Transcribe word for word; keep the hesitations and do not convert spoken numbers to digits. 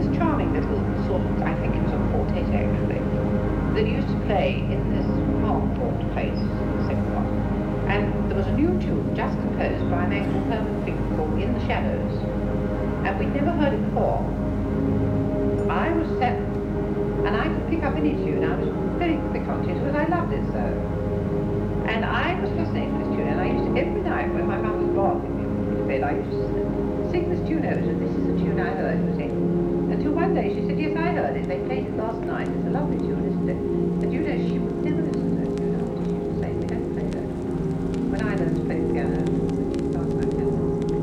this charming little sort of, I think it was a quartet actually, that used to play in this Harcourt place, the second one. And there was a new tune just composed by a man called Herman Finkel called In the Shadows. And we'd never heard it before. I was seven, and I could pick up any tune. I was very quick on tunes because I loved it so. And I was fascinated with this tune, and I used to, every night when my mum was bathing me to bed, I used to sing this tune over, and this is a tune I heard, you see. Until one day she said, yes, I heard it. They played it last night. It's a lovely tune, isn't it? But you know, she would never have